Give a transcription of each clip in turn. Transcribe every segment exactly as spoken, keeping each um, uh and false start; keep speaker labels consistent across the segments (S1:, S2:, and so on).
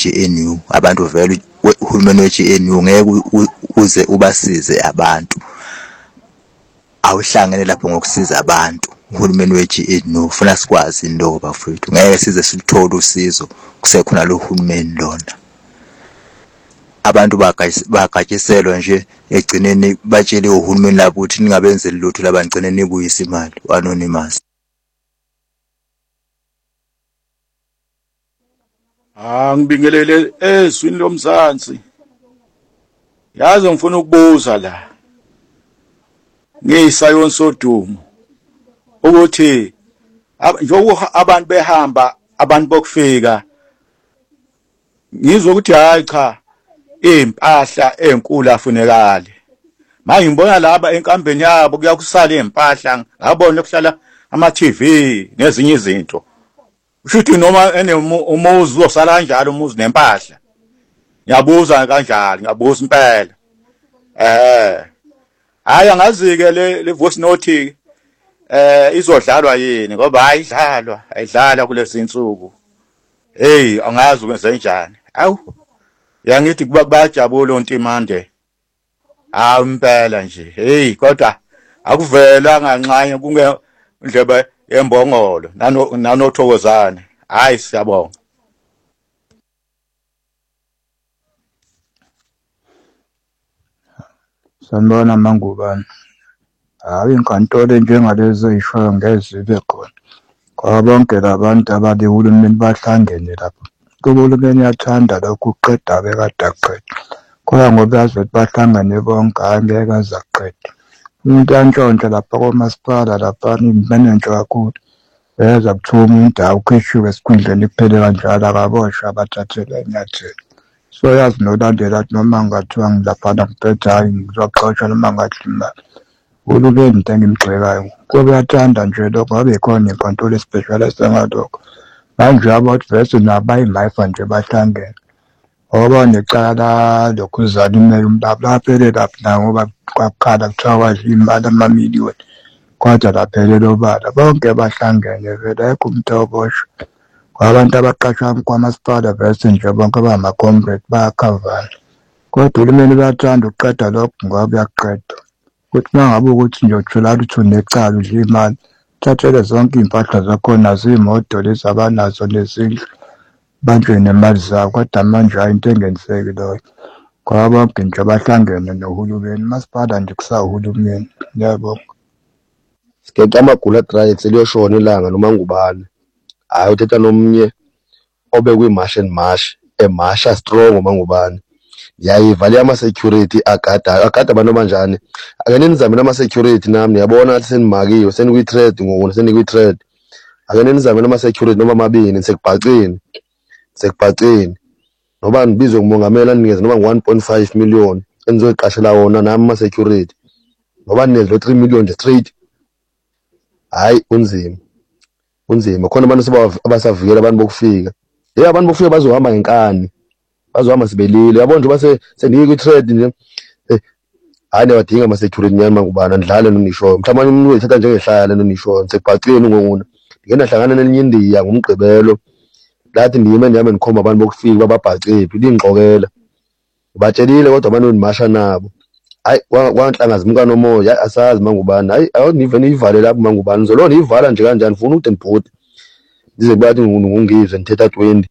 S1: we-G N U abantu vele uhulumeni we-G N U ngeke uze ubasize abantu awuhlangene lapho ngokusiza abantu. Uhulumeni we-G N U ufuna sikwazi into bafowethu ngeke size silithole usizo kusekhona lo hulumeni lona. Abantu bagatshiselwa nje egcineni batshele uhulumeni lapho ukuthi ningabenzeli lutho labangcine nibuyisa imali anonymous.
S2: Ah ngibingelele ezwini lomzansi. Yazi ngifuna ukubuza la. Ngiyisayon sodumo. Ukuthi njengoba abantu behamba abantu bokufika ngizwe ukuthi hayi cha impahla enkulu afunekala. Manje ngibona laba enkambeni yabo kuyakusala impahla ngabona kuhlala ama T V nezinye izinto. Ushuthi noma ene umuzi uzosala kanjalo umuzi nempahla. Ngiyabuza kanjalo ngiyabuza impela. Eh hayi angazi ke le le voice note eh izodlalwa yini ngoba ayidlalwa ayidlala kulezi insuku. Hey angazi ukwenze njani. Awu yangithi kuba bayajabula ontimande. Hawu impela nje. Hey kodwa akuvela nganxanye kunge ndlebe yembongolo nano nanothokozane. Hayi siyabonga.
S3: Sanibona Mangubane. Hayi inkantolo njengalezi eyishoyo ngeze ibe khona. Kwa bonke labantu abade uhulumeni bahlangene lapha. Uhulumeni uyathanda lokhu uqeda bekade aqeda. Kuya ngoba yazi ukuthi bahlangane bonke angeke aze aqede. Umuntu yantshontsha lapha komasipala lapha imanager kakhulu. Beza kuthuma indawo ukhishiwe esikhundleni kuphele kanjalo akaboshwa abathathela inyathelo. So yazi nolandela athi noma ngathiwa ngilaphana ngiphethe hayi ngizoxoshwa noma ngathi imali. Uhulumeni into engimgxekayo kuba uyathanda nje lokho ngabe khona inkantolo especialist ngalokho. Manje abantu vese nabayimaifa nje bahlangene. Ngoba necala lokhuzana imeli umbaba laphele lapha na ngoba kwakhala kuthiwa wadla imali amamiliyoni. Kodwa laphelele obala bonke bahlangene vele ayikho umuntu oboshwe. Kwabantu abaqashwa kwamasipala vese nje bonke abama-comrade bayakhavana. Kodwa uhulumeni bayathanda ukuqeda lokho ngoba kuyaqedwa. Kuthi uma ngabe ukuthi nje uthola ukuthi unecala udla imali thathele zonke iy'mpahla zakhona ziy'moto lezi abanazo nezindlu banjwe nemali zabo kodwa manje hayi into engenzeki loyo. Ngoba bonke nje bahlangene nohulumeni umasipala nje kusawuhulumeni. Ngiyabonga.
S4: Sikeca amagula drives eliyoshona ilanga noma ngubani. Hayi uthetha nomnye obe kwi-marsh and marsh emasha strong uma ngubani. Yayiva le ama security agada agada abantu abanjani. Ake nizame nama security nami yabona ukuthi senimakiwe senikwi thread ngoku senikwi thread. Ake nizame nama security noma mabini sekubhacini. Sekubhacini. Noba nibizwe ngumongameli ninikeze noma one point five million enizoyiqashela wona nami ama security. Noba ninezwe three million straight. Hayi unzima. Unzima khona abantu abasavikela abantu bokufika. Hey abantu bokufika bazohamba ngenkani. Bazohamba sibelile yabona nje base senike i-trade nje. Eh hayi newadinga ama security nyama ngubana ndlale nonisho. Mhlawumbe umuntu uyithatha njengehlala nonisho sekubhacini ngokuna. Ngena hlangana nelinye indiya ngumgqibelo. Lathi ndime nami nikhomba abantu bokufika bababhaciphi lingxokela. Batshelile kodwa abantu nimasha nabo. Hayi kwanhlangaza umkano omoya asazi mangubani hayi awunive nivale lapho mangubani ngizolona ivala nje kanjani ufuna ukuthi ndibhude ndize bathi ngungizwe nithetha twenty.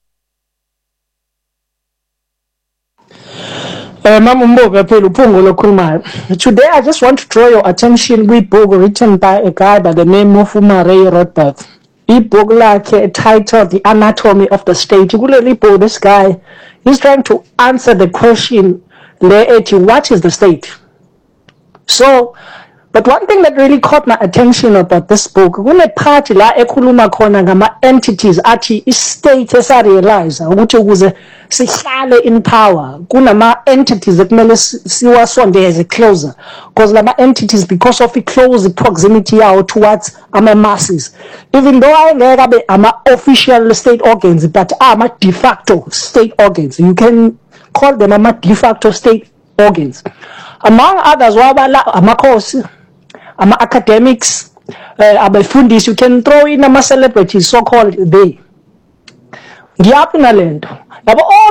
S5: Uh, Mama Mboga phela uphungu lokhulumayo. Today I just want to draw your attention kwi-book written by a guy by the name of Murray Rothbard. I-book lakhe titled The Anatomy of the State. Kuleli book this guy he's trying to answer the question le ethi what is the state? So but one thing that really caught my attention about this book, kune part la ekhuluma khona ngama entities athi i-state esarealize ukuthi ukuze sihlale in power kunama entities ekumele siwasondeze closer because lama entities because of the close proximity yawo towards ama masses, even though ayengeke abe ama official state organs but ama de facto state organs, you can call them ama de facto state organs. Among others wabala amakhosi, ama academics, uh, abefundisi, you can throw in ama celebrities so called they. Ngiyaphi nalento yabo all